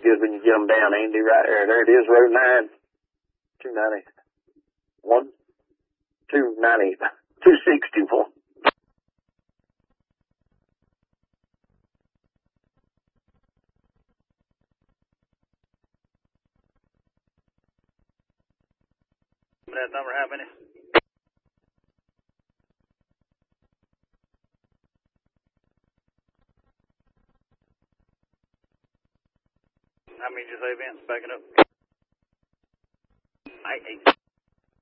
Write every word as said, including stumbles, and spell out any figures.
good when you get them down, Andy, right there. There it is, row nine, two ninety-one, two ninety, two sixty-one. That number, how many? How many did you say, Vince? Backing up. I eight.